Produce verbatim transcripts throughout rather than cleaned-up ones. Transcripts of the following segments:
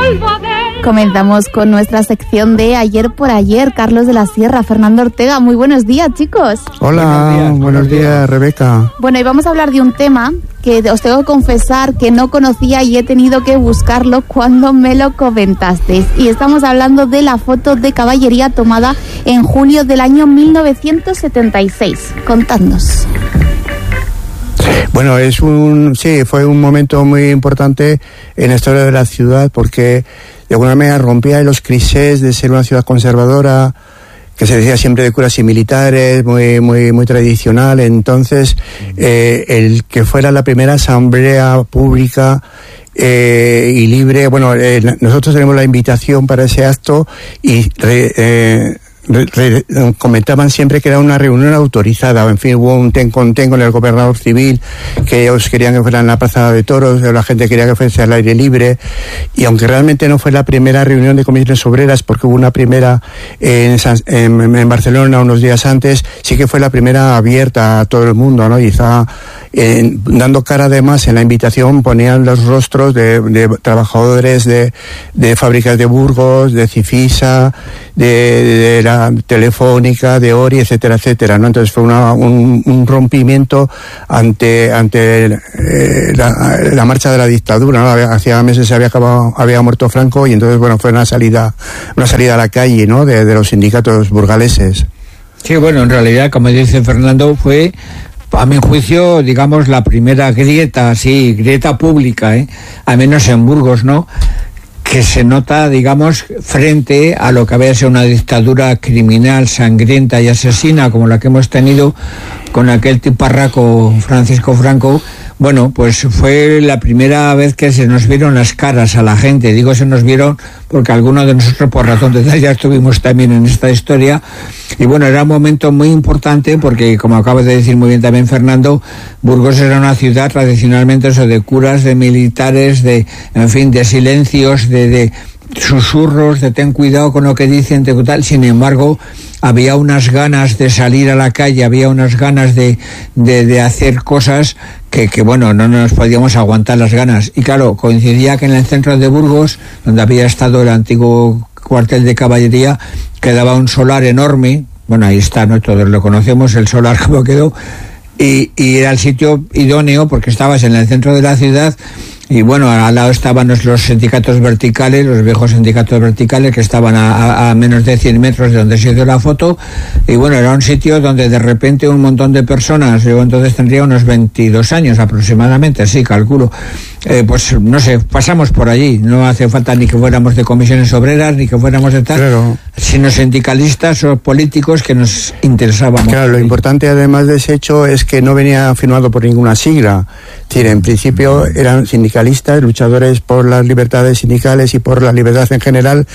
Comenzamos con nuestra sección de Ayer por Ayer. Carlos de la Sierra, Fernando Ortega, muy buenos días, chicos. Hola, buenos días, buenos días, Rebeca. Bueno, y vamos a hablar de un tema que os tengo que confesar que no conocía y he tenido que buscarlo cuando me lo comentasteis. Y estamos hablando de la foto de caballería tomada en julio del año mil novecientos setenta y seis. Contadnos. Bueno, es un sí, fue un momento muy importante en la historia de la ciudad porque de alguna manera rompía los clichés de ser una ciudad conservadora, que se decía siempre de curas y militares, muy muy muy tradicional. Entonces, eh, el que fuera la primera asamblea pública eh, y libre, bueno, eh, nosotros tenemos la invitación para ese acto y re, eh, Re, re, comentaban siempre que era una reunión autorizada. En fin, hubo un ten con ten con el gobernador civil, que ellos querían que fuera en la Plaza de Toros, la gente quería que fuese al aire libre, y aunque realmente no fue la primera reunión de comisiones obreras, porque hubo una primera en, en, en Barcelona unos días antes, sí que fue la primera abierta a todo el mundo, ¿no? Y estaba eh, dando cara, además, en la invitación ponían los rostros de, de trabajadores de, de fábricas de Burgos, de Cifisa, de, de la Telefónica, de Ori, etcétera, etcétera, ¿no? Entonces fue una, un, un rompimiento ante ante eh, la, la marcha de la dictadura, ¿no? Hacía meses se había acabado, había muerto Franco y entonces, bueno, fue una salida una salida a la calle, ¿no? De, de los sindicatos burgaleses. Sí, bueno, en realidad, como dice Fernando, fue, a mi juicio, digamos, la primera grieta, sí, grieta pública, ¿eh? Al menos en Burgos, ¿no?, que se nota, digamos, frente a lo que había sido una dictadura criminal, sangrienta y asesina como la que hemos tenido con aquel tiparraco Francisco Franco. Bueno, pues fue la primera vez que se nos vieron las caras a la gente. Digo se nos vieron porque algunos de nosotros, por razón de edad, ya estuvimos también en esta historia. Y bueno, era un momento muy importante porque, como acabas de decir muy bien también, Fernando, Burgos era una ciudad tradicionalmente eso, de curas, de militares, de, en fin, de silencios, de, de susurros, de ten cuidado con lo que dicen, de tal. Sin embargo, había unas ganas de salir a la calle, había unas ganas de, de, de hacer cosas que, que, bueno, no nos podíamos aguantar las ganas. Y claro, coincidía que en el centro de Burgos, donde había estado el antiguo cuartel de caballería, quedaba un solar enorme. Bueno, ahí está, ¿no? Todos lo conocemos, el solar como quedó. Y, y era el sitio idóneo porque estabas en el centro de la ciudad. Y bueno, al lado estaban los, los sindicatos verticales, los viejos sindicatos verticales que estaban a, a, a menos de cien metros de donde se hizo la foto. Y bueno, era un sitio donde de repente un montón de personas, yo entonces tendría unos veintidós años aproximadamente, sí, calculo, eh, pues no sé, pasamos por allí. No hace falta ni que fuéramos de comisiones obreras, ni que fuéramos de tal, claro, sino sindicalistas o políticos que nos interesábamos. Claro, lo importante además de ese hecho es que no venía firmado por ninguna sigla. Es decir, en principio eran sindicalistas, luchadores por las libertades sindicales y por la libertad en general,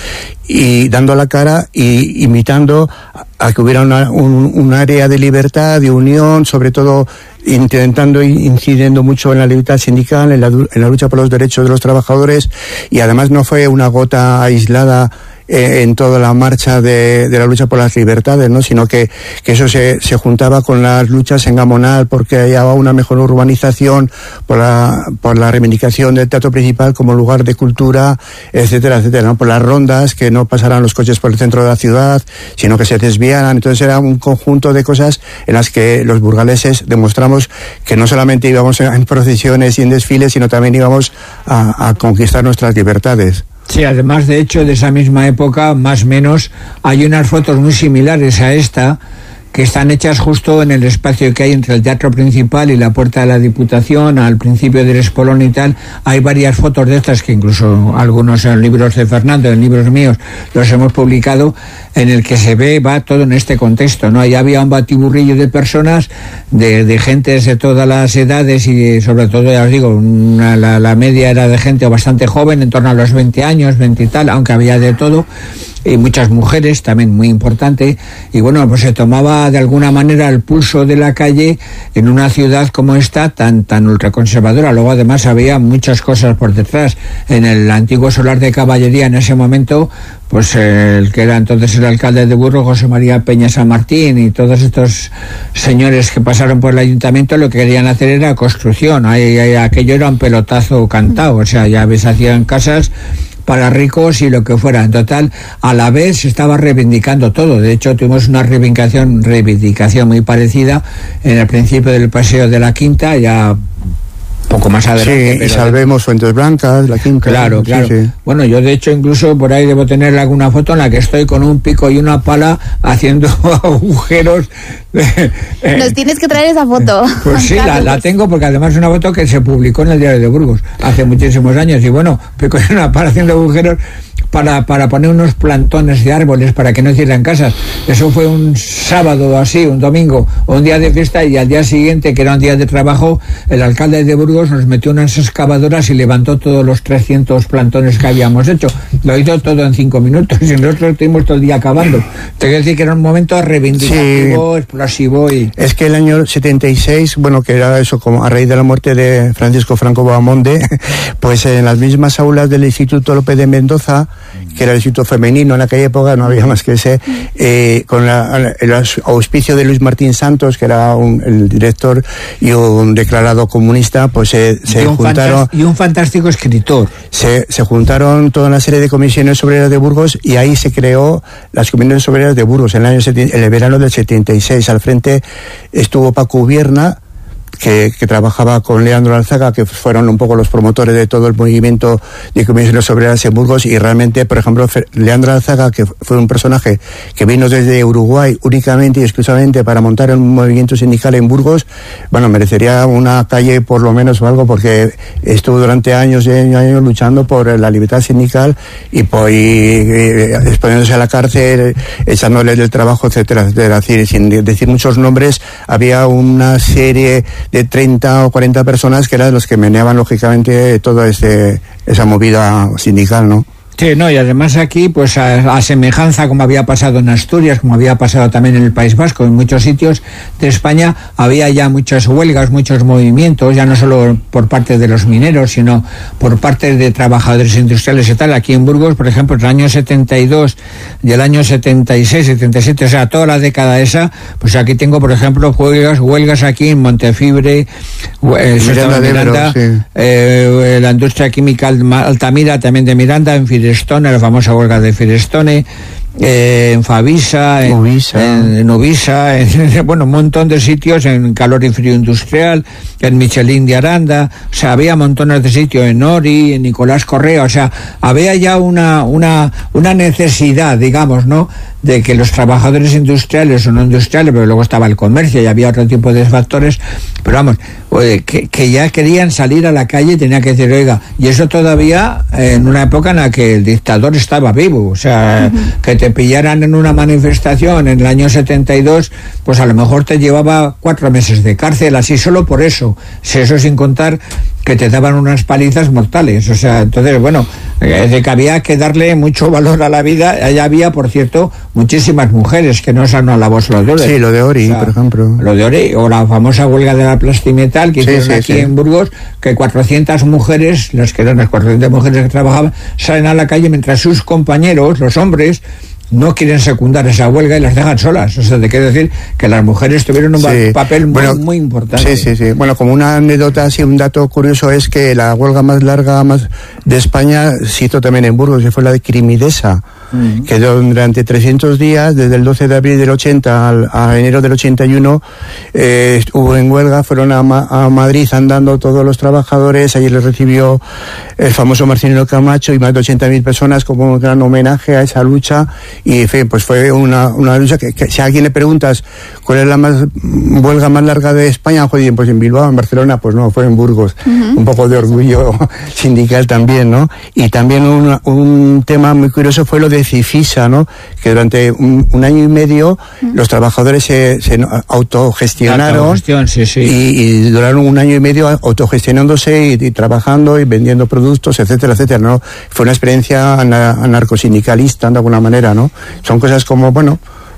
y dando la cara y imitando a que hubiera una, un, un área de libertad, de unión, sobre todo intentando, incidiendo mucho en la libertad sindical, en la, en la lucha por los derechos de los trabajadores, y además no fue una gota aislada en toda la marcha de, de la lucha por las libertades, ¿no? Sino que, que eso se, se juntaba con las luchas en Gamonal porque había una mejor urbanización, por la, por la reivindicación del teatro principal como lugar de cultura, etcétera, etcétera, ¿no? Por las rondas, que no pasaran los coches por el centro de la ciudad, sino que se desviaran. Entonces era un conjunto de cosas en las que los burgaleses demostramos que no solamente íbamos en procesiones y en desfiles, sino también íbamos a, a conquistar nuestras libertades. Sí, además, de hecho, de esa misma época, más o menos, hay unas fotos muy similares a esta, que están hechas justo en el espacio que hay entre el teatro principal y la puerta de la Diputación, al principio del Espolón y tal. Hay varias fotos de estas que incluso algunos en libros de Fernando, en libros míos, los hemos publicado, en el que se ve, va todo en este contexto, ¿no? Ahí había un batiburrillo de personas, de, de gentes de todas las edades y sobre todo, ya os digo, una, la, la media era de gente bastante joven, en torno a los veinte años, veinte y tal, aunque había de todo. Y muchas mujeres, también muy importante, y bueno, pues se tomaba de alguna manera el pulso de la calle en una ciudad como esta, tan tan ultraconservadora. Luego además había muchas cosas por detrás. En el antiguo solar de caballería, en ese momento, pues eh, el que era entonces el alcalde de Burgos, José María Peña San Martín, y todos estos señores que pasaron por el ayuntamiento, lo que querían hacer era construcción. Ahí, ahí, aquello era un pelotazo cantado, o sea, ya ves, hacían casas para ricos y lo que fuera. En total, a la vez se estaba reivindicando todo. De hecho, tuvimos una reivindicación, reivindicación muy parecida en el principio del Paseo de la Quinta, ya poco más adelante. Sí, pero y Salvemos Fuentes Blancas, la Quinta. Claro, claro. Sí, sí. Bueno, yo de hecho incluso por ahí debo tener alguna foto en la que estoy con un pico y una pala haciendo agujeros. De, eh, Nos tienes que traer esa foto. Pues sí, la, la tengo porque además es una foto que se publicó en el Diario de Burgos hace muchísimos años y bueno, pico y una pala haciendo agujeros para, para poner unos plantones de árboles para que no hicieran casas. Eso fue un sábado así, un domingo, o un día de fiesta, y al día siguiente, que era un día de trabajo, el alcalde de Burgos nos metió unas excavadoras y levantó todos los trescientos plantones que habíamos hecho. Lo hizo todo en cinco minutos y nosotros estuvimos todo el día acabando. Te quiero decir que era un momento reivindicativo, sí, explosivo. Y... Es que el año setenta y seis, bueno, que era eso, como a raíz de la muerte de Francisco Franco Bahamonde, pues en las mismas aulas del Instituto López de Mendoza, que era el instituto femenino en aquella época, no había más que ese, eh, con la, el auspicio de Luis Martín Santos, que era un, el director y un declarado comunista, pues eh, se y un juntaron... Y un fantástico escritor. Se, se juntaron toda una serie de comisiones obreras de Burgos y ahí se creó las comisiones obreras de Burgos en el, año, en el verano del setenta y seis. Al frente estuvo Paco Ubierna, Que, que trabajaba con Leandro Alzaga, que fueron un poco los promotores de todo el movimiento de comisiones obreras en Burgos, y realmente, por ejemplo, Leandro Alzaga, que fue un personaje que vino desde Uruguay únicamente y exclusivamente para montar un movimiento sindical en Burgos, bueno, merecería una calle por lo menos o algo, porque estuvo durante años y años luchando por la libertad sindical y, por, y, y exponiéndose a la cárcel, echándole del trabajo, etcétera, etcétera. Es decir, sin decir muchos nombres, había una serie de treinta o cuarenta personas que eran los que meneaban lógicamente toda ese, esa movida sindical, ¿no? Sí, no, y además aquí, pues a, a semejanza como había pasado en Asturias, como había pasado también en el País Vasco, en muchos sitios de España, había ya muchas huelgas, muchos movimientos, ya no solo por parte de los mineros, sino por parte de trabajadores industriales y tal. Aquí en Burgos, por ejemplo, en el año setenta y dos y el año setenta y seis, setenta y siete, o sea, toda la década esa, pues aquí tengo, por ejemplo, huelgas, huelgas aquí en Montefibre, eh, Miranda, Miranda, Ebro, sí. eh, la industria química Altamira, también de Miranda, en fin, Firestone, la famosa huelga de Firestone, eh, en Favisa, en Uvisa, en, en, Uvisa, en bueno, un montón de sitios, en Calor y Frío Industrial, en Michelin de Aranda, o sea, había montones de sitios, en Ori, en Nicolás Correa, o sea, había ya una, una, una necesidad, digamos, ¿no?, de que los trabajadores industriales o no industriales, pero luego estaba el comercio y había otro tipo de factores, pero vamos, oye, que, que ya querían salir a la calle y tenía que decir, oiga, y eso todavía eh, en una época en la que el dictador estaba vivo, o sea, uh-huh. que te pillaran en una manifestación en el año setenta y dos, pues a lo mejor te llevaba cuatro meses de cárcel, así solo por eso, eso sin contar que te daban unas palizas mortales, o sea, entonces, bueno, eh, de que había que darle mucho valor a la vida. Allá había, por cierto, muchísimas mujeres que no son a la voz los dólares. Sí, lo de Ori, o sea, por ejemplo. Lo de Ori, o la famosa huelga de la Plastimetal que hicieron sí, sí, aquí sí. en Burgos, que cuatrocientas mujeres, las que eran las cuatrocientas mujeres que trabajaban, salen a la calle mientras sus compañeros, los hombres, no quieren secundar esa huelga y las dejan solas. O sea, te quiero decir que las mujeres tuvieron un sí. papel muy, bueno, muy importante. Sí, sí, sí. Bueno, como una anécdota, así un dato curioso es que la huelga más larga más de España se hizo también en Burgos, que fue la de Crimidesa, mm. que durante trescientos días, desde el doce de abril del ochenta al, a enero del ochenta y uno, eh, estuvo en huelga, fueron a, Ma, a Madrid andando todos los trabajadores, allí les recibió el famoso Marcelino Camacho y más de ochenta mil personas como un gran homenaje a esa lucha. Y en fin, pues fue una, una lucha que, que si a alguien le preguntas cuál es la más huelga más larga de España, joder, pues en Bilbao, en Barcelona, pues no, fue en Burgos. Uh-huh. Un poco de orgullo sindical también, ¿no? Y también un, un tema muy curioso fue lo de Cifisa, ¿no? Que durante un, un año y medio uh-huh. los trabajadores se, se autogestionaron. Autogestión, sí, sí. Y, y duraron un año y medio autogestionándose y, y trabajando y vendiendo productos, etcétera, etcétera, ¿no? Fue una experiencia anarcosindicalista, de alguna manera, ¿no? Son cosas como, bueno,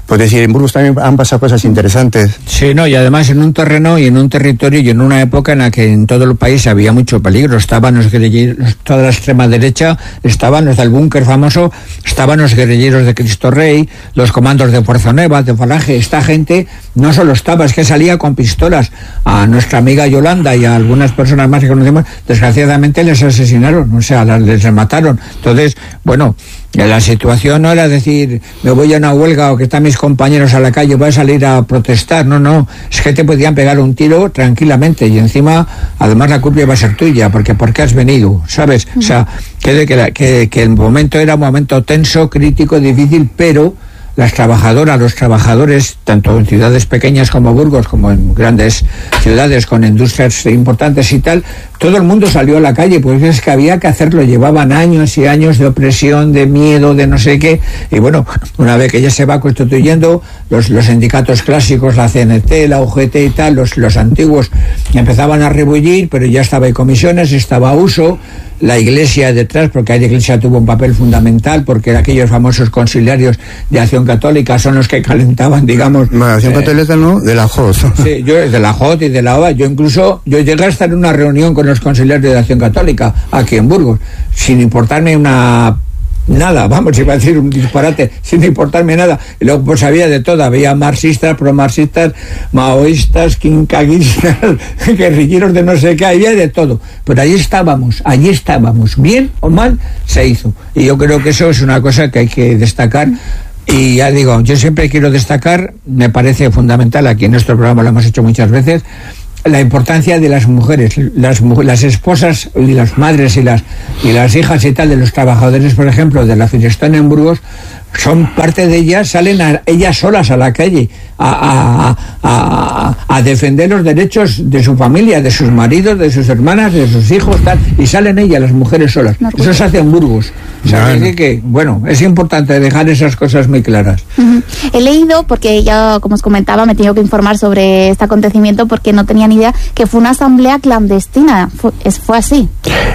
pues decir, en Burgos también han pasado cosas interesantes. Sí, no, y además en un terreno y en un territorio y en una época en la que en todo el país había mucho peligro. Estaban los guerrilleros, toda la extrema derecha, estaban los del búnker famoso, estaban los guerrilleros de Cristo Rey, los comandos de Fuerza Nueva, de Falange. Esta gente no solo estaba, es que salía con pistolas. A nuestra amiga Yolanda y a algunas personas más que conocemos, desgraciadamente les asesinaron, o sea, les mataron. Entonces, bueno, la situación no era decir, me voy a una huelga o que están mis compañeros a la calle, voy a salir a protestar. No, no, es que te podían pegar un tiro tranquilamente y encima, además la culpa iba a ser tuya, porque ¿por qué has venido? ¿Sabes? O sea, que, que, que, que el momento era un momento tenso, crítico, difícil, pero las trabajadoras, los trabajadores, tanto en ciudades pequeñas como Burgos, como en grandes ciudades con industrias importantes y tal, todo el mundo salió a la calle, pues es que había que hacerlo. Llevaban años y años de opresión, de miedo, de no sé qué, y bueno, una vez que ya se va constituyendo, los, los sindicatos clásicos, la C N T, la U G T y tal, los, los antiguos, empezaban a rebullir, pero ya estaba en comisiones, estaba a uso, la Iglesia detrás, porque la Iglesia tuvo un papel fundamental, porque aquellos famosos conciliarios de Acción Católica son los que calentaban, digamos... Bueno, Acción eh, Católica no, de la J O T. Sí, yo de la J O T y de la O A. Yo incluso, yo llegué a estar en una reunión con los conciliarios de Acción Católica, aquí en Burgos, sin importarme una... nada, vamos, iba a decir un disparate, sin importarme nada. Y luego pues había de todo, había marxistas, promarxistas, maoístas, quincaguistas, guerrilleros de no sé qué, había de todo. Pero allí estábamos, allí estábamos, bien o mal, se hizo. Y yo creo que eso es una cosa que hay que destacar. Y ya digo, yo siempre quiero destacar, me parece fundamental, aquí en nuestro programa lo hemos hecho muchas veces, la importancia de las mujeres, las, las esposas y las madres y las y las hijas y tal de los trabajadores, por ejemplo, de la Firestone en Burgos, son parte de ellas, salen a, ellas solas a la calle a, a, a, a defender los derechos de su familia, de sus maridos, de sus hermanas, de sus hijos, tal, y salen ellas, las mujeres solas. No, eso se hace en Burgos. O sea, no, no. Que, que, bueno, es importante dejar esas cosas muy claras. Uh-huh. He leído, porque ya, como os comentaba, me he tenido que informar sobre este acontecimiento porque no tenía ni idea, que fue una asamblea clandestina. ¿Fue, fue así?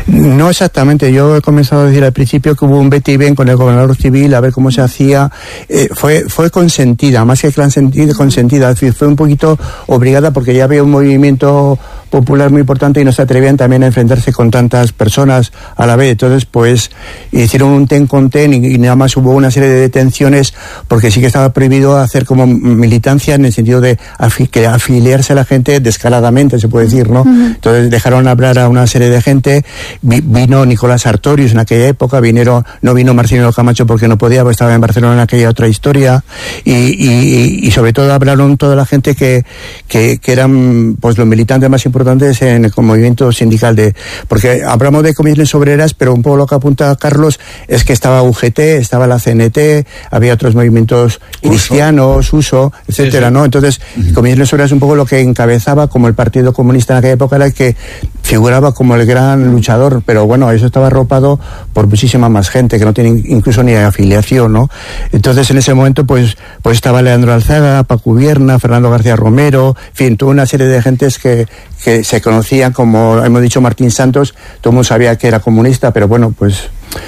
No exactamente. Yo he comenzado a decir al principio que hubo un vete y ven con el gobernador civil a ver cómo se hacía. Eh, fue, fue consentida, más que consentida, consentida. Es decir, fue un poquito obligada porque ya había un movimiento popular muy importante y no se atrevían también a enfrentarse con tantas personas a la vez. Entonces, pues, hicieron un ten con ten y, y nada más hubo una serie de detenciones porque sí que estaba prohibido hacer como militancia en el sentido de afi que afiliarse a la gente descaradamente, se puede decir, ¿no? Uh-huh. Entonces dejaron hablar a una serie de gente. Vi, vino Nicolás Sartorius en aquella época, vinieron, no vino Marcelino Camacho porque no podía, porque estaba en Barcelona en aquella otra historia, y, y, y sobre todo hablaron toda la gente que, que, que eran pues los militantes más importantes en el movimiento sindical, de porque hablamos de comisiones obreras, pero un poco lo que apunta Carlos es que estaba U G T, estaba la C N T, había otros movimientos cristianos, uso, etcétera, sí, sí. ¿no? Entonces, uh-huh. comisiones obreras un poco lo que encabezaba como el Partido Comunista en aquella época, era el que figuraba como el gran luchador, pero bueno, eso estaba arropado por muchísima más gente que no tiene incluso ni afiliación, ¿no? Entonces, en ese momento, pues, pues estaba Leandro Alzaga, Paco Vierna, Fernando García Romero, en fin, toda una serie de gentes que, que se conocían, como hemos dicho, Martín Santos, todo el mundo sabía que era comunista, pero bueno, pues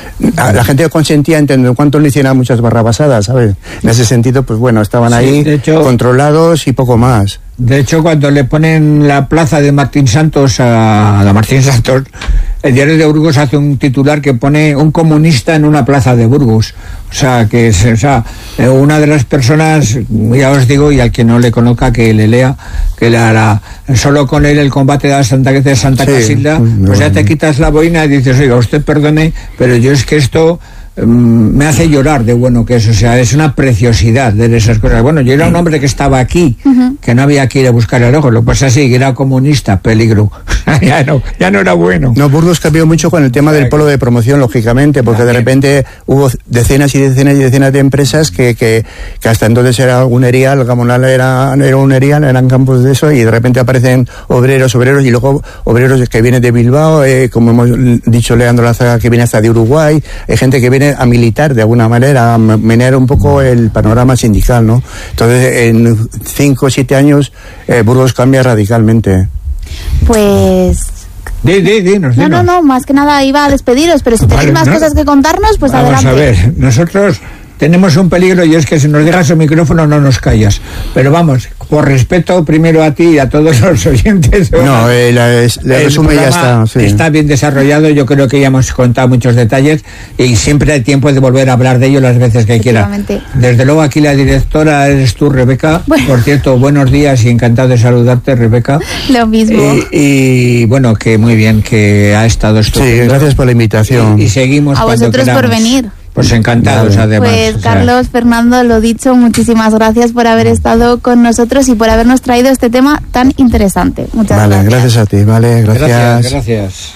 la gente consentía en cuanto le hicieran muchas barrabasadas, ¿sabes? En ese sentido, pues bueno, estaban sí, ahí hecho, controlados y poco más. De hecho, cuando le ponen la plaza de Martín Santos a, a Martín Santos, el diario de Burgos hace un titular que pone un comunista en una plaza de Burgos. O sea, que es, o sea, una de las personas, ya os digo, y al que no le conozca, que le lea, que le hará, solo con él el combate de Santa, de Santa sí, Casilda, no, pues ya te quitas la boina y dices, oiga, usted perdone, pero yo es que esto me hace llorar de bueno que es, o sea, es una preciosidad de esas cosas. Bueno, yo era un hombre que estaba aquí, uh-huh. que no había que ir a buscar el ojo, lo pasa así, que era comunista, peligro. ya no, ya no era bueno. No, Burgos cambió mucho con el tema del polo de promoción, lógicamente, porque de repente hubo decenas y decenas y decenas de empresas que, que, que hasta entonces era un erial, Gamonal era, era un erial, eran campos de eso, y de repente aparecen obreros, obreros, y luego obreros que vienen de Bilbao, eh, como hemos dicho Leandro Lazaga, que viene hasta de Uruguay, hay gente que viene a militar de alguna manera, a menear un poco el panorama sindical, ¿no? Entonces, en cinco o siete años, eh, Burgos cambia radicalmente. Pues... Di, di, dinos, no, no, no, más que nada iba a despediros, pero si vale, tenéis más ¿no? cosas que contarnos, pues vamos adelante. Vamos a ver, nosotros tenemos un peligro y es que si nos dejas el micrófono no nos callas. Pero vamos, por respeto primero a ti y a todos los oyentes. No, eh, la, la el resumen ya está. Sí. Está bien desarrollado, yo creo que ya hemos contado muchos detalles y siempre hay tiempo de volver a hablar de ello las veces que quiera. Desde luego aquí la directora eres tú, Rebeca. Bueno. Por cierto, buenos días y encantado de saludarte, Rebeca. Lo mismo. Y, y bueno, que muy bien que ha estado esto. Sí, gracias por la invitación. Y, y seguimos a cuando vosotros queramos. por venir. Pues encantados, vale. además. Pues o sea. Carlos, Fernando, lo dicho, muchísimas gracias por haber estado con nosotros y por habernos traído este tema tan interesante. Muchas vale, gracias. Gracias a ti, vale, gracias. Gracias, gracias.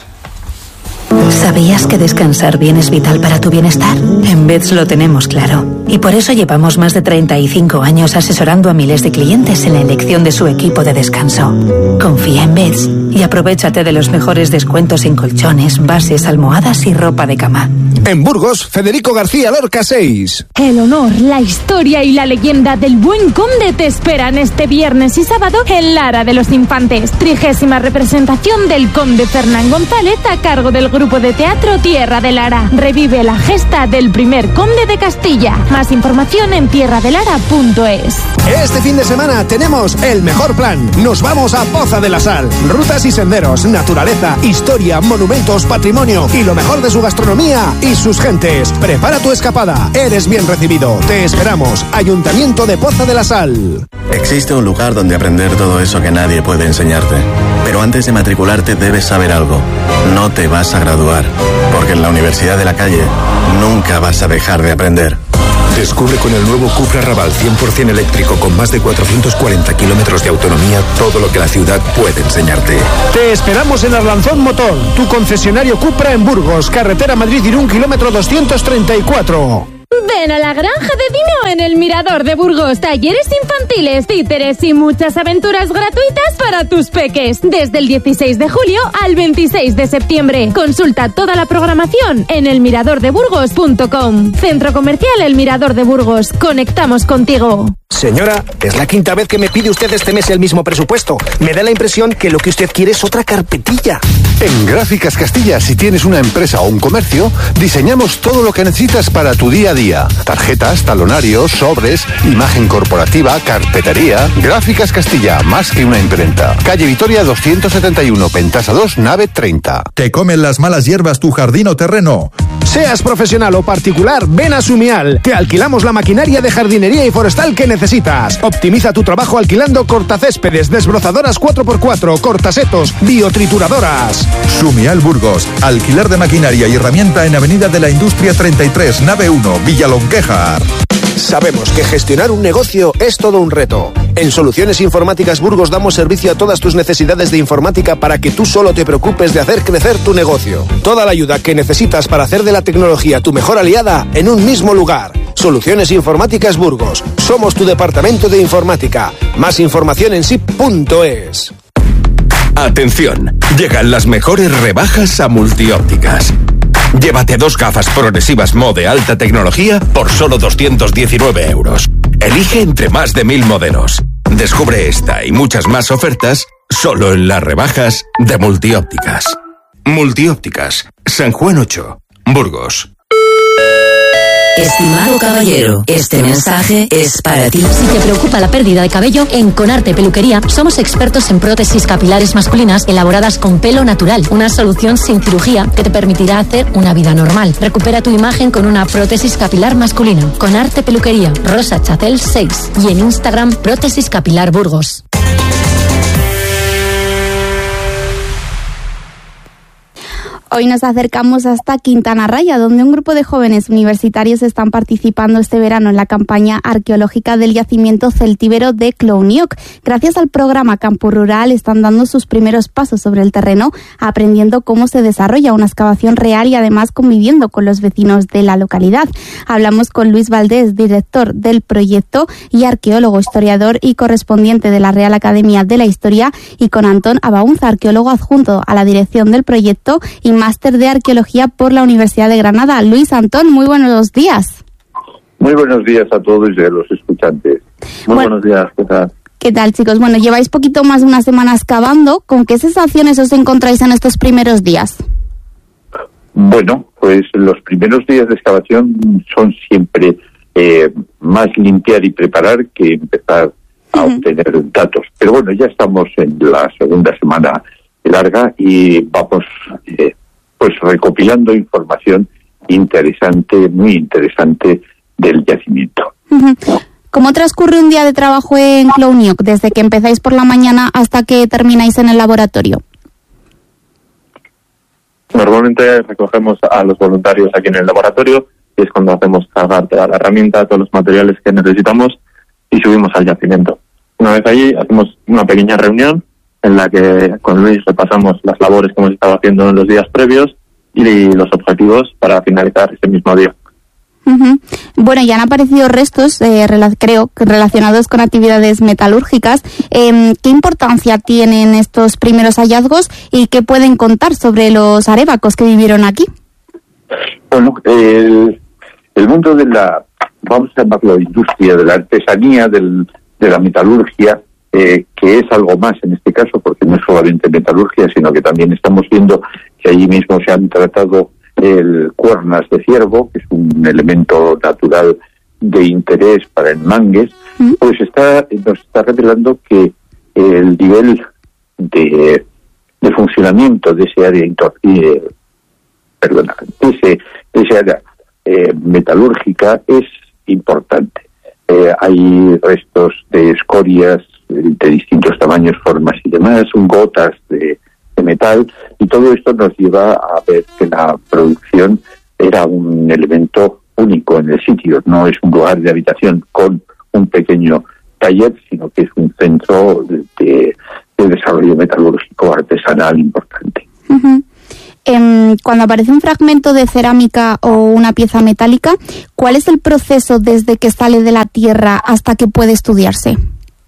¿Sabías que descansar bien es vital para tu bienestar? En Beds lo tenemos claro. Y por eso llevamos más de treinta y cinco años asesorando a miles de clientes en la elección de su equipo de descanso. Confía en Beds y aprovéchate de los mejores descuentos en colchones, bases, almohadas y ropa de cama. En Burgos, Federico García Lorca seis. El honor, la historia y la leyenda del Buen Conde te esperan este viernes y sábado en Lara de los Infantes. Trigésima representación del Conde Fernán González a cargo del grupo de teatro Tierra de Lara. Revive la gesta del primer Conde de Castilla. Más información en tierra de lara punto es. Este fin de semana tenemos el mejor plan. Nos vamos a Poza de la Sal. Rutas y senderos, naturaleza, historia, monumentos, patrimonio y lo mejor de su gastronomía y sus gentes. Prepara tu escapada. Eres bien recibido. Te esperamos. Ayuntamiento de Poza de la Sal. Existe un lugar donde aprender todo eso que nadie puede enseñarte. Pero antes de matricularte debes saber algo. No te vas a graduar, porque en la Universidad de la Calle nunca vas a dejar de aprender. Descubre con el nuevo Cupra Raval cien por ciento eléctrico con más de cuatrocientos cuarenta kilómetros de autonomía todo lo que la ciudad puede enseñarte. Te esperamos en Arlanzón Motor, tu concesionario Cupra en Burgos, carretera Madrid-Irún, kilómetro doscientos treinta y cuatro. Ven a la Granja de Dino en el Mirador de Burgos. Talleres infantiles, títeres y muchas aventuras gratuitas para tus peques. Desde el dieciséis de julio al veintiséis de septiembre. Consulta toda la programación en el mirador de burgos punto com. Centro Comercial El Mirador de Burgos. Conectamos contigo. Señora, es la quinta vez que me pide usted este mes el mismo presupuesto. Me da la impresión que lo que usted quiere es otra carpetilla. En Gráficas Castilla, si tienes una empresa o un comercio, diseñamos todo lo que necesitas para tu día a día. Tarjetas, talonarios, sobres, imagen corporativa, carpetería. Gráficas Castilla, más que una imprenta. Calle Vitoria doscientos setenta y uno, Pentasa dos, nave treinta. ¿Te comen las malas hierbas tu jardín o terreno? Seas profesional o particular, ven a Sumial. Te alquilamos la maquinaria de jardinería y forestal que necesitas. Optimiza tu trabajo alquilando cortacéspedes, desbrozadoras cuatro por cuatro, cortasetos, biotrituradoras. Sumial Burgos. Alquiler de maquinaria y herramienta en Avenida de la Industria treinta y tres, nave uno, Villalonquejar. Sabemos que gestionar un negocio es todo un reto. En Soluciones Informáticas Burgos damos servicio a todas tus necesidades de informática para que tú solo te preocupes de hacer crecer tu negocio. Toda la ayuda que necesitas para hacer de la tecnología tu mejor aliada en un mismo lugar. Soluciones Informáticas Burgos. Somos tu departamento de informática. Más información en S I P punto es. Atención, llegan las mejores rebajas a Multiópticas. Llévate dos gafas progresivas Mo de alta tecnología por solo doscientos diecinueve euros. Elige entre más de mil modelos. Descubre esta y muchas más ofertas solo en las rebajas de Multiópticas. Multiópticas, San Juan ocho, Burgos. Estimado caballero, este mensaje es para ti. Si te preocupa la pérdida de cabello, en Conarte Peluquería somos expertos en prótesis capilares masculinas elaboradas con pelo natural. Una solución sin cirugía que te permitirá hacer una vida normal. Recupera tu imagen con una prótesis capilar masculina. Conarte Peluquería, Rosa Chacel seis. Y en Instagram, Prótesis Capilar Burgos. Hoy nos acercamos hasta Quintana Raya, donde un grupo de jóvenes universitarios están participando este verano en la campaña arqueológica del yacimiento celtíbero de Clouniuc. Gracias al programa Campus Rural están dando sus primeros pasos sobre el terreno, aprendiendo cómo se desarrolla una excavación real y además conviviendo con los vecinos de la localidad. Hablamos con Luis Valdés, director del proyecto y arqueólogo, historiador y correspondiente de la Real Academia de la Historia, y con Antón Abaunza, arqueólogo adjunto a la dirección del proyecto y máster de arqueología por la Universidad de Granada. Luis, Antón, muy buenos días. Muy buenos días a todos y a los escuchantes. Muy bueno, buenos días, ¿qué tal? ¿Qué tal, chicos? Bueno, lleváis poquito más de una semana excavando. ¿Con qué sensaciones os encontráis en estos primeros días? Bueno, pues los primeros días de excavación son siempre eh, más limpiar y preparar que empezar a uh-huh. obtener datos. Pero bueno, ya estamos en la segunda semana larga y vamos eh, pues recopilando información interesante, muy interesante del yacimiento. Uh-huh. ¿Cómo transcurre un día de trabajo en Clough-Neagh, desde que empezáis por la mañana hasta que termináis en el laboratorio? Normalmente recogemos a los voluntarios aquí en el laboratorio, y es cuando hacemos cargar toda la herramienta, todos los materiales que necesitamos, y subimos al yacimiento. Una vez allí hacemos una pequeña reunión en la que con Luis repasamos las labores que hemos estado haciendo en los días previos y los objetivos para finalizar ese mismo día. Uh-huh. Bueno, ya han aparecido restos, eh, rela- creo, relacionados con actividades metalúrgicas. Eh, ¿Qué importancia tienen estos primeros hallazgos y qué pueden contar sobre los arébacos que vivieron aquí? Bueno, el, el mundo de la, vamos a llamarlo industria, de la artesanía, del, de la metalurgia, eh, que es algo más en este caso, porque no es solamente metalurgia, sino que también estamos viendo que allí mismo se han tratado el cuernas de ciervo, que es un elemento natural de interés para el mangues, ¿Mm? pues está nos está revelando que el nivel de, de funcionamiento de ese área eh, perdona, de ese, de ese área eh, metalúrgica es importante. Eh, hay restos de escorias de distintos tamaños, formas y demás, gotas de de metal, y todo esto nos lleva a ver que la producción era un elemento único en el sitio, no es un lugar de habitación con un pequeño taller, sino que es un centro de, de desarrollo metalúrgico artesanal importante. Uh-huh. Eh, cuando aparece un fragmento de cerámica o una pieza metálica, ¿cuál es el proceso desde que sale de la tierra hasta que puede estudiarse?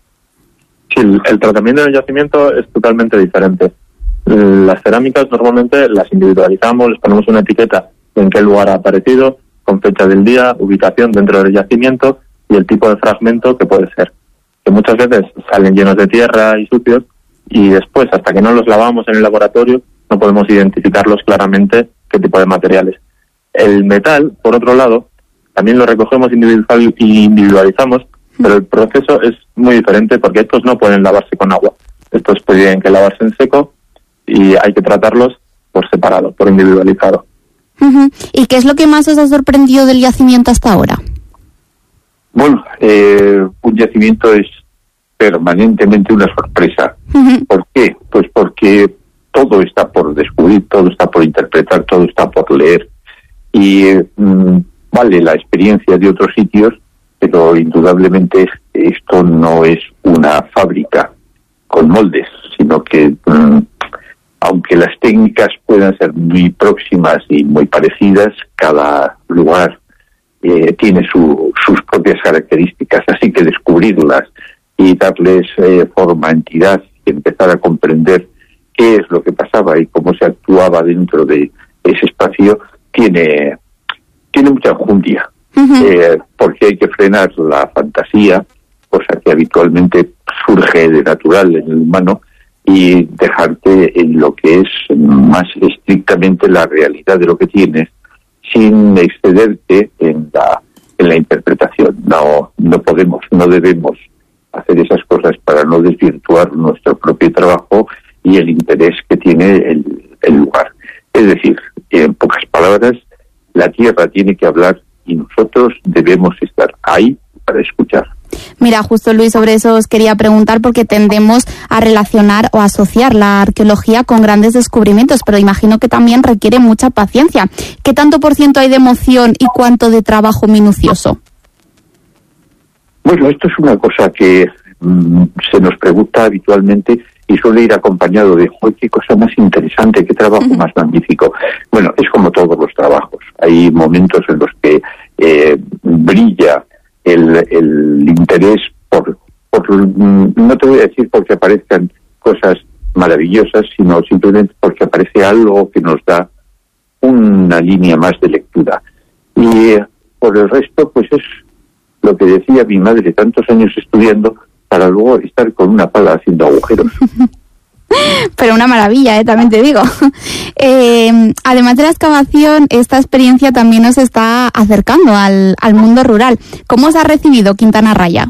Sí, el, el tratamiento del yacimiento es totalmente diferente. Las cerámicas normalmente las individualizamos, les ponemos una etiqueta de en qué lugar ha aparecido, con fecha del día, ubicación dentro del yacimiento y el tipo de fragmento que puede ser. Que muchas veces salen llenos de tierra y sucios y después, hasta que no los lavamos en el laboratorio, no podemos identificarlos claramente qué tipo de materiales. El metal, por otro lado, también lo recogemos individual y individualizamos, pero el proceso es muy diferente porque estos no pueden lavarse con agua. Estos tienen que lavarse en seco y hay que tratarlos por separado, por individualizado. Uh-huh. ¿Y qué es lo que más os ha sorprendido del yacimiento hasta ahora? Bueno, eh, un yacimiento es permanentemente una sorpresa. Uh-huh. ¿Por qué? Pues porque todo está por descubrir, todo está por interpretar, todo está por leer. Y mm, vale la experiencia de otros sitios, pero indudablemente esto no es una fábrica con moldes, sino que mm, aunque las técnicas puedan ser muy próximas y muy parecidas, cada lugar eh, tiene su, sus propias características, así que descubrirlas y darles eh, forma, entidad, y empezar a comprender qué es lo que pasaba y cómo se actuaba dentro de ese espacio, tiene, tiene mucha enjundia, uh-huh. eh, porque hay que frenar la fantasía, cosa que habitualmente surge de natural en el humano, y dejarte en lo que es más estrictamente la realidad de lo que tienes, sin excederte en la en la interpretación. No, no podemos, no debemos hacer esas cosas para no desvirtuar nuestro propio trabajo y el interés que tiene el, el lugar. Es decir, en pocas palabras, la tierra tiene que hablar y nosotros debemos estar ahí para escuchar. Mira, justo Luis, sobre eso os quería preguntar, porque tendemos a relacionar o asociar la arqueología con grandes descubrimientos, pero imagino que también requiere mucha paciencia. ¿Qué tanto por ciento hay de emoción y cuánto de trabajo minucioso? Bueno, esto es una cosa que mmm, se nos pregunta habitualmente y suele ir acompañado de, ¡joder, qué cosa más interesante, qué trabajo uh-huh. más magnífico! Bueno, es como todos los trabajos. Hay momentos en los que eh, brilla El, el interés por, por, no te voy a decir porque aparezcan cosas maravillosas, sino simplemente porque aparece algo que nos da una línea más de lectura. Y eh, por el resto, pues es lo que decía mi madre, tantos años estudiando para luego estar con una pala haciendo agujeros. Pero una maravilla, ¿eh? También te digo. Eh, además de la excavación, esta experiencia también nos está acercando al, al mundo rural. ¿Cómo os ha recibido Quintana Raya?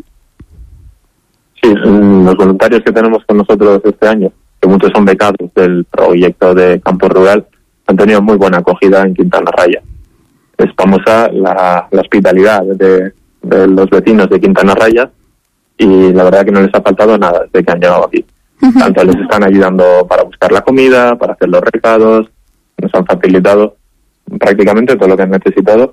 Sí, los voluntarios que tenemos con nosotros este año, que muchos son becados del proyecto de campo rural, han tenido muy buena acogida en Quintana Raya. Es famosa la, la hospitalidad de, de los vecinos de Quintana Raya y la verdad que no les ha faltado nada desde que han llegado aquí. Uh-huh. Tanto les están ayudando para buscar la comida, para hacer los recados, nos han facilitado prácticamente todo lo que han necesitado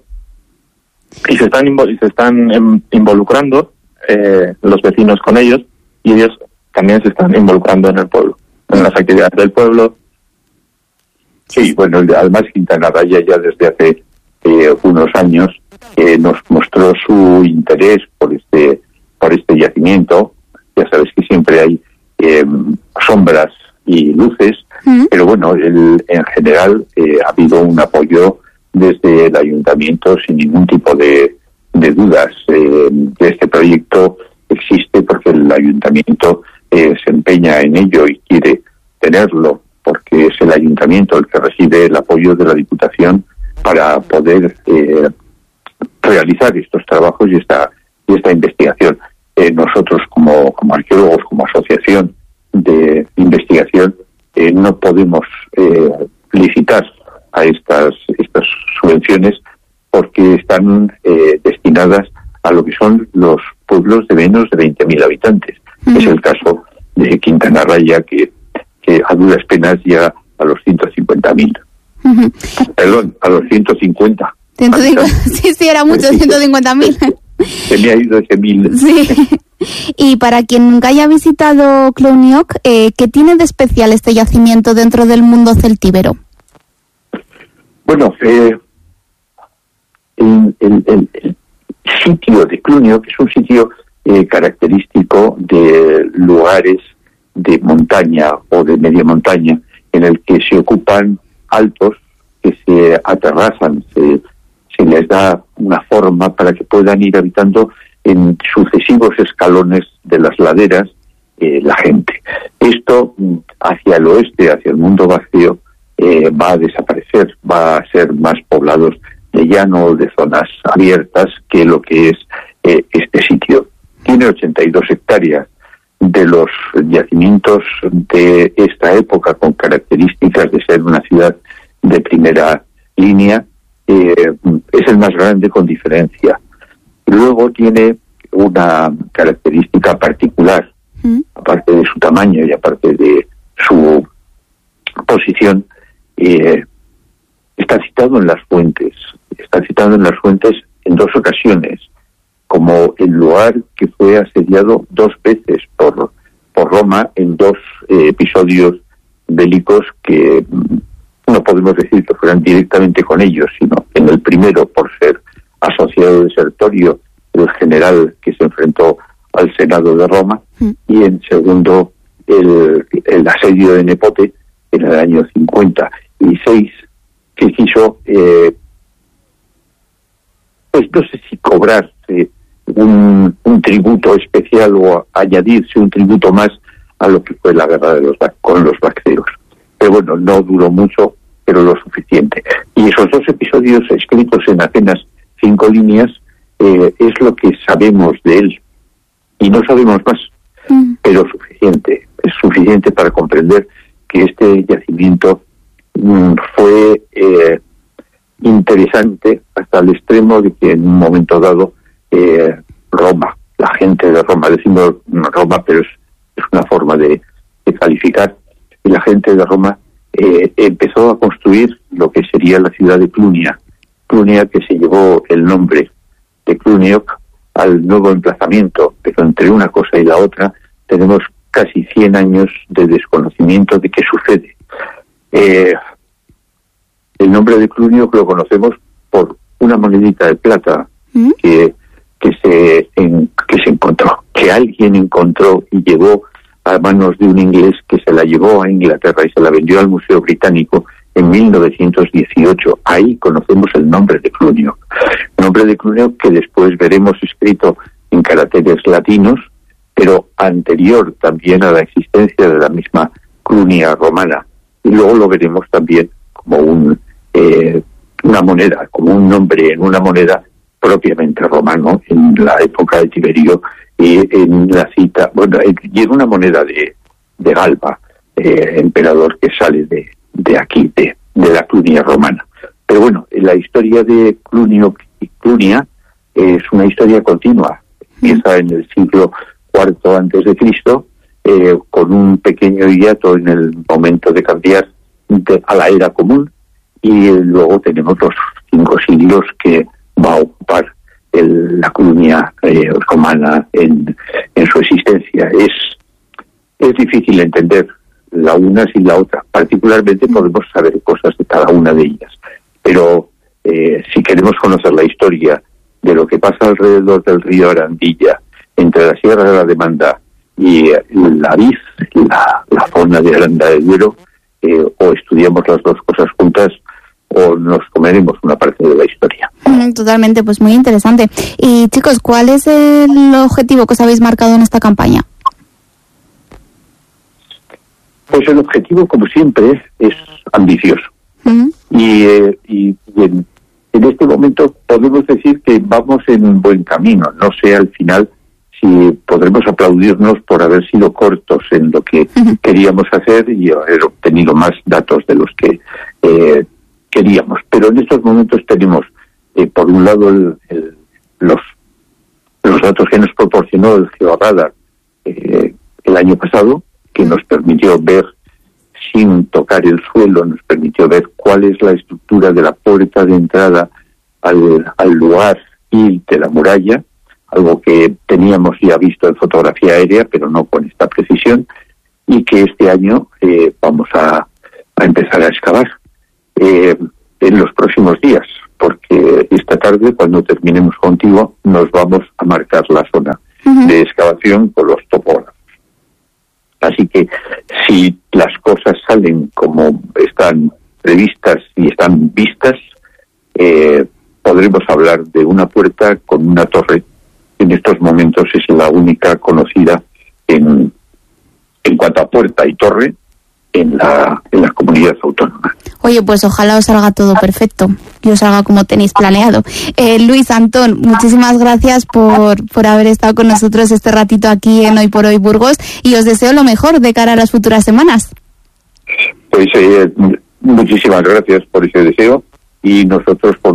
y se están invo- y se están em, involucrando eh, los vecinos con ellos y ellos también se están involucrando en el pueblo, en las actividades del pueblo. Sí, bueno, además Quintana Raya ya desde hace eh, unos años eh, nos mostró su interés por este por este yacimiento. Ya sabes que siempre hay eh, sombras y luces, ¿Mm? pero bueno, el, en general eh, ha habido un apoyo desde el ayuntamiento sin ningún tipo de, de dudas. Eh, este proyecto existe porque el ayuntamiento eh, se empeña en ello y quiere tenerlo, porque es el ayuntamiento el que recibe el apoyo de la Diputación para poder eh, realizar estos trabajos y esta y esta investigación. Eh, nosotros como, como arqueólogos, como asociación de investigación, eh, no podemos eh, licitar a estas estas subvenciones porque están eh, destinadas a lo que son los pueblos de menos de veinte mil habitantes. Uh-huh. Es el caso de Quintana Raya, que, que a duras penas llega a los ciento cincuenta mil. Uh-huh. Perdón, a los ciento cincuenta. ciento cincuenta, sí, sí, era mucho, ciento cincuenta mil. Se me ha ido ese mil. Sí. Y para quien nunca haya visitado Cluniac, eh, ¿qué tiene de especial este yacimiento dentro del mundo celtíbero? Bueno, eh, el, el, el, el sitio de Cluniac es un sitio eh, característico de lugares de montaña o de media montaña en el que se ocupan altos que se aterrazan, se se les da una forma para que puedan ir habitando en sucesivos escalones de las laderas eh, la gente. Esto hacia el oeste, hacia el mundo vacío, eh, va a desaparecer, va a ser más poblados de llano o de zonas abiertas que lo que es eh, este sitio. Tiene ochenta y dos hectáreas. De los yacimientos de esta época con características de ser una ciudad de primera línea, Eh, es el más grande con diferencia. Luego tiene una característica particular, ¿Mm? aparte de su tamaño y aparte de su posición, eh, está citado en las fuentes, está citado en las fuentes en dos ocasiones, como el lugar que fue asediado dos veces por, por Roma en dos eh, episodios bélicos que no podemos decir que fueran directamente con ellos, sino en el primero por ser asociado de Sertorio, el general que se enfrentó al Senado de Roma, mm. y en segundo el, el asedio de Nepote en el año cincuenta y seis, que quiso, eh, pues no sé si cobrarse un, un tributo especial o añadirse un tributo más a lo que fue la guerra de los con los bacteros. Pero bueno, no duró mucho, pero lo suficiente. Y esos dos episodios escritos en apenas cinco líneas eh, es lo que sabemos de él. Y no sabemos más, mm. pero suficiente. Es suficiente para comprender que este yacimiento mm, fue eh, interesante hasta el extremo de que en un momento dado eh, Roma, la gente de Roma, decimos Roma, pero es, es una forma de, de calificar, y la gente de Roma Eh, empezó a construir lo que sería la ciudad de Clunia, Clunia que se llevó el nombre de Cluniac al nuevo emplazamiento, pero entre una cosa y la otra tenemos casi cien años de desconocimiento de qué sucede. Eh, el nombre de Cluniac lo conocemos por una monedita de plata ¿Mm? que, que, se, en, que se encontró, que alguien encontró y llevó a manos de un inglés que se la llevó a Inglaterra y se la vendió al Museo Británico en mil novecientos dieciocho. Ahí conocemos el nombre de Cluniac. Nombre de Cluniac que después veremos escrito en caracteres latinos, pero anterior también a la existencia de la misma Clunia romana, y luego lo veremos también como un eh, una moneda, como un nombre en una moneda propiamente romano en la época de Tiberio, y en la cita, bueno, y en una moneda de, de Galba, eh, emperador que sale de, de aquí, de, de la Clunia romana. Pero bueno, la historia de Clunio y Clunia es una historia continua. Empieza en el siglo cuarto antes de Cristo, eh, con un pequeño hiato en el momento de cambiar de, a la era común, y eh, luego tenemos los cinco siglos que va a ocupar el, la Clunia eh, romana en, en su existencia. Es, es difícil entender la una sin la otra. Particularmente podemos saber cosas de cada una de ellas, pero eh, si queremos conocer la historia de lo que pasa alrededor del río Arandilla, entre la Sierra de la Demanda y eh, la Viz, la, la zona de Aranda de Duero, eh, o estudiamos las dos cosas juntas, o nos comeremos una parte de la historia. Totalmente, pues muy interesante. Y chicos, ¿cuál es el objetivo que os habéis marcado en esta campaña? Pues el objetivo, como siempre, es ambicioso. Uh-huh. Y, eh, y, y en, en este momento podemos decir que vamos en un buen camino. No sé al final si podremos aplaudirnos por haber sido cortos en lo que uh-huh. queríamos hacer y haber obtenido más datos de los que eh, queríamos. Pero en estos momentos tenemos, eh, por un lado, el, el, los, los datos que nos proporcionó el Georradar eh, el año pasado, que nos permitió ver, sin tocar el suelo, nos permitió ver cuál es la estructura de la puerta de entrada al, al lugar y de la muralla, algo que teníamos ya visto en fotografía aérea, pero no con esta precisión, y que este año eh, vamos a, a empezar a excavar eh, en los próximos días, porque esta tarde, cuando terminemos contigo, nos vamos a marcar la zona uh-huh. de excavación con los topógrafos. Así que si las cosas salen como están previstas y están vistas, eh, podremos hablar de una puerta con una torre. En estos momentos es la única conocida en, en cuanto a puerta y torre en la, en la comunidad autónoma. Oye, pues ojalá os salga todo perfecto y os salga como tenéis planeado. Eh, Luis, Antón, muchísimas gracias por, por haber estado con nosotros este ratito aquí en Hoy por Hoy Burgos, y os deseo lo mejor de cara a las futuras semanas. Pues eh, muchísimas gracias por ese deseo, y nosotros por